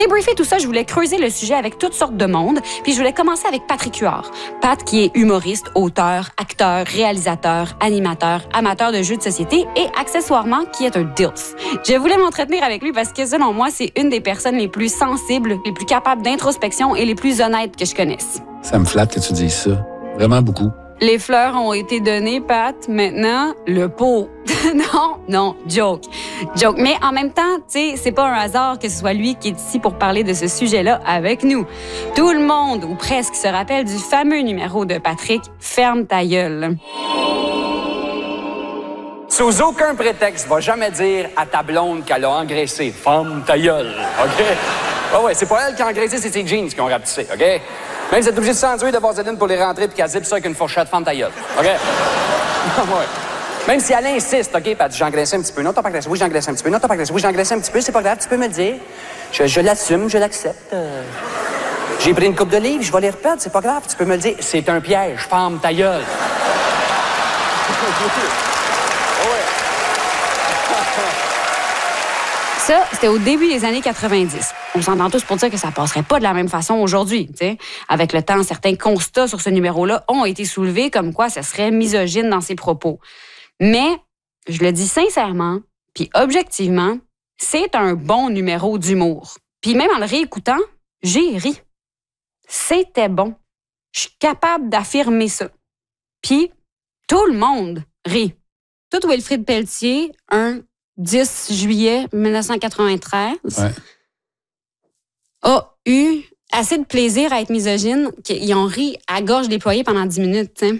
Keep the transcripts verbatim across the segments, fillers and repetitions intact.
Débriefer tout ça, je voulais creuser le sujet avec toutes sortes de monde, puis je voulais commencer avec Patrick Huard. Pat qui est humoriste, auteur, acteur, réalisateur, animateur, amateur de jeux de société et accessoirement qui est un dilf. Je voulais m'entretenir avec lui parce que selon moi, c'est une des personnes les plus sensibles, les plus capables d'introspection et les plus honnêtes que je connaisse. Ça me flatte que tu dises ça. Vraiment beaucoup. Les fleurs ont été données, Pat. Maintenant, le pot. non, non, joke. Joke. Mais en même temps, tu sais, c'est pas un hasard que ce soit lui qui est ici pour parler de ce sujet-là avec nous. Tout le monde, ou presque, se rappelle du fameux numéro de Patrick, « Ferme ta gueule ». Sous aucun prétexte, va jamais dire à ta blonde qu'elle a engraissé. Ferme ta gueule, OK? Ah ouais, c'est pas elle qui a engraissé, c'est ses jeans qui ont rapetissé, OK? Même si vous êtes obligé de s'enduire de vaseline pour les rentrer puis qu'elle zippe ça avec une fourchette, ferme ta gueule, OK? Ouais. Même si elle insiste, OK, puis elle dit, j'ai engraissé un petit peu. Non, t'as pas engraissé. Oui, j'ai engraissé un petit peu. Non, t'as pas engraissé. Oui, j'ai engraissé un petit peu. C'est pas grave, tu peux me le dire. Je, je l'assume, je l'accepte. Euh, j'ai pris une coupe de livres, je vais les reperdre, c'est pas grave, tu peux me le dire. C'est un piège, ferme ta gueule. Ça, c'était au début des années quatre-vingt-dix. On s'entend tous pour dire que ça passerait pas de la même façon aujourd'hui, tu sais. Avec le temps, certains constats sur ce numéro-là ont été soulevés comme quoi ce serait misogyne dans ses propos. Mais, je le dis sincèrement, puis objectivement, c'est un bon numéro d'humour. Puis même en le réécoutant, j'ai ri. C'était bon. Je suis capable d'affirmer ça. Puis, tout le monde rit. Tout Wilfrid Pelletier, un dix juillet mille neuf cent quatre-vingt-treize, Ouais. a eu assez de plaisir à être misogyne qu'ils ont ri à gorge déployée pendant dix minutes. T'sais.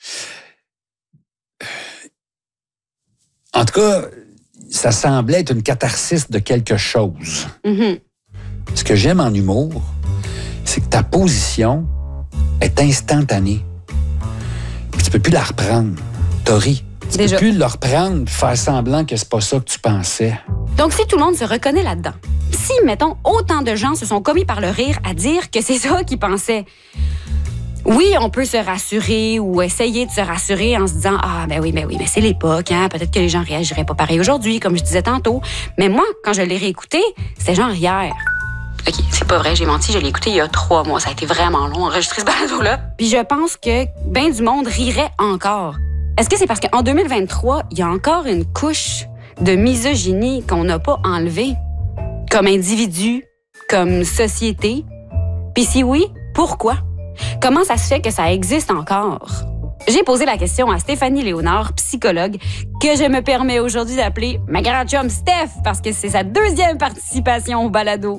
En tout cas, ça semblait être une catharsis de quelque chose. Mm-hmm. Ce que j'aime en humour, c'est que ta position est instantanée. Puis tu peux plus la reprendre. T'as ri. Tu Déjà. peux plus le reprendre et faire semblant que c'est pas ça que tu pensais. Donc, si tout le monde se reconnaît là-dedans, si, mettons, autant de gens se sont commis par le rire à dire que c'est ça qu'ils pensaient, oui, on peut se rassurer ou essayer de se rassurer en se disant « Ah, ben oui, ben oui, mais c'est l'époque, hein, peut-être que les gens réagiraient pas pareil aujourd'hui, comme je disais tantôt. » Mais moi, quand je l'ai réécouté, c'était genre hier. OK, c'est pas vrai, j'ai menti, je l'ai écouté il y a trois mois. Ça a été vraiment long, enregistrer ce balado-là. Puis je pense que ben du monde rirait encore. Est-ce que c'est parce qu'en deux mille vingt-trois, il y a encore une couche de misogynie qu'on n'a pas enlevée? Comme individu, comme société? Puis si oui, pourquoi? Comment ça se fait que ça existe encore? J'ai posé la question à Stéphanie Léonard, psychologue, que je me permets aujourd'hui d'appeler ma grande chum Steph, parce que c'est sa deuxième participation au balado.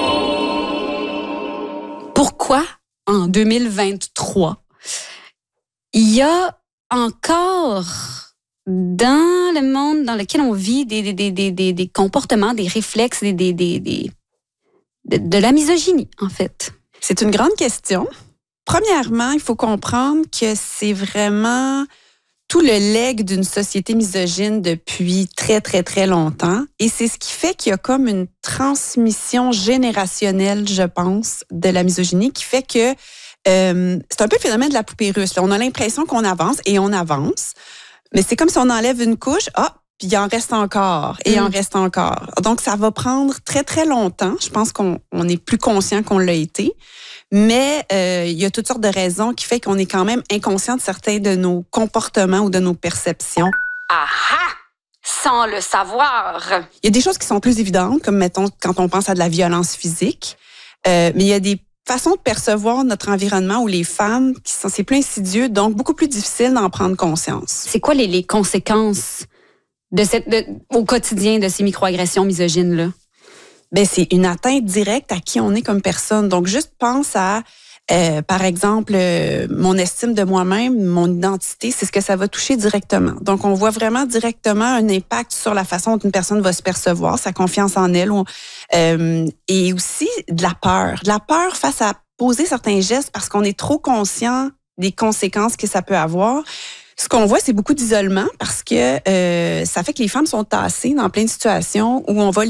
Pourquoi, en deux mille vingt-trois, il y a encore dans le monde dans lequel on vit des, des, des, des, des comportements, des réflexes, des, des, des, des, de, de la misogynie, en fait? C'est une grande question. Premièrement, il faut comprendre que c'est vraiment tout le legs d'une société misogyne depuis très, très, très longtemps. Et c'est ce qui fait qu'il y a comme une transmission générationnelle, je pense, de la misogynie qui fait que euh, c'est un peu le phénomène de la poupée russe. Là, on a l'impression qu'on avance et on avance, mais c'est comme si on enlève une couche, ah, puis il en reste encore et il mmh. en reste encore. Donc, ça va prendre très, très longtemps. Je pense qu'on on est plus conscient qu'on l'a été. Mais euh, il y a toutes sortes de raisons qui fait qu'on est quand même inconscient de certains de nos comportements ou de nos perceptions. Aha! Sans le savoir! Il y a des choses qui sont plus évidentes, comme, mettons, quand on pense à de la violence physique. Euh, mais il y a des façons de percevoir notre environnement où les femmes, qui sont, c'est plus insidieux, donc beaucoup plus difficile d'en prendre conscience. C'est quoi les, les conséquences de cette, de, au quotidien de ces microagressions misogynes-là? Ben, c'est une atteinte directe à qui on est comme personne. Donc, juste pense à, euh, par exemple, euh, mon estime de moi-même, mon identité, c'est ce que ça va toucher directement. Donc, on voit vraiment directement un impact sur la façon dont une personne va se percevoir, sa confiance en elle, ou, euh, et aussi de la peur. De la peur face à poser certains gestes parce qu'on est trop conscient des conséquences que ça peut avoir. Ce qu'on voit, c'est beaucoup d'isolement parce que euh, ça fait que les femmes sont tassées dans plein de situations où on va les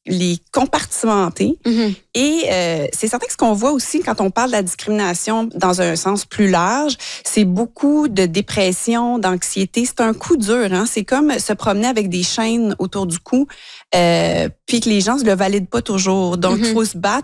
les compartimenter. Mm-hmm. Et euh, c'est certain que ce qu'on voit aussi quand on parle de la discrimination dans un sens plus large, c'est beaucoup de dépression, d'anxiété. C'est un coup dur, hein? C'est comme se promener avec des chaînes autour du cou, euh, puis que les gens ne le valident pas toujours. Donc, il Mm-hmm. faut se battre